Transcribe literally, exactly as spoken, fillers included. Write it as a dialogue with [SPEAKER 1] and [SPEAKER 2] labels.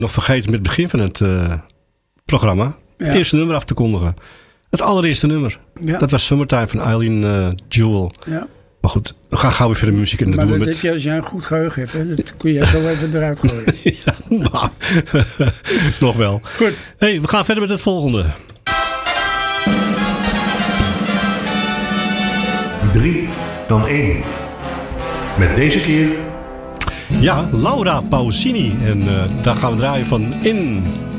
[SPEAKER 1] nog vergeten met het begin van het uh, programma. Ja. Het eerste nummer af te kondigen. Het allereerste nummer. Ja. Dat was Summertime van Eileen uh, Jewell.
[SPEAKER 2] Ja.
[SPEAKER 1] Maar goed, we gaan gauw weer verder muziek. En dat
[SPEAKER 2] maar
[SPEAKER 1] doen
[SPEAKER 2] dat
[SPEAKER 1] we
[SPEAKER 2] heb
[SPEAKER 1] met...
[SPEAKER 2] je als jij een goed geheugen hebt. Hè? Dat kun je zo even eruit gooien.
[SPEAKER 1] Ja, nou, nog wel.
[SPEAKER 2] Goed.
[SPEAKER 1] Hey, we gaan verder met het volgende.
[SPEAKER 3] Drie dan één. Met deze keer...
[SPEAKER 1] Ja, Laura Pausini. En uh, daar gaan we draaien van In